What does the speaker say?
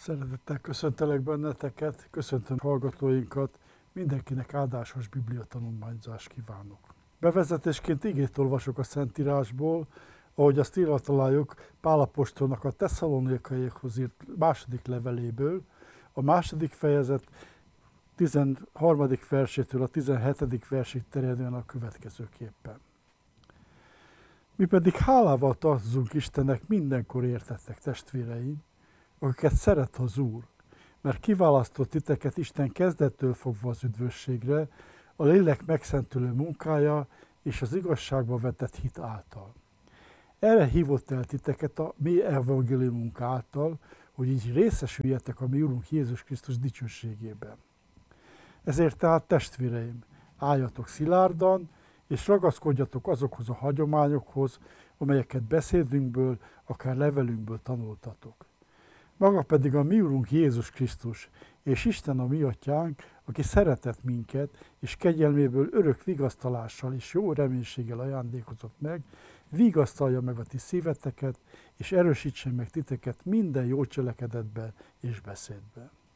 Szeretettel köszöntelek benneteket, köszöntöm hallgatóinkat, mindenkinek áldásos bibliatanulmányzást kívánok. Bevezetésként igét olvasok a Szentírásból, ahogy azt írva találjuk Pál apostolnak a Tesszalonikaiakhoz írt második leveléből, a második fejezet 13. versétől a 17. versig terjedően a következőképpen. Mi pedig hálával tartozunk Istennek mindenkor értettek, testvéreim, akiket szeret az Úr, mert kiválasztott titeket Isten kezdettől fogva az üdvösségre, a lélek megszentülő munkája és az igazságba vetett hit által. Erre hívott el titeket a mi evangéliumunk által, hogy így részesüljetek a mi Úrunk Jézus Krisztus dicsőségében. Ezért tehát, testvéreim, álljatok szilárdan, és ragaszkodjatok azokhoz a hagyományokhoz, amelyeket beszédünkből, akár levelünkből tanultatok. Maga pedig a mi Úrunk Jézus Krisztus, és Isten a mi atyánk, aki szeretett minket, és kegyelméből örök vigasztalással és jó reménységgel ajándékozott meg, vigasztalja meg a ti szíveteket, és erősítsen meg titeket minden jó cselekedetben és beszédben.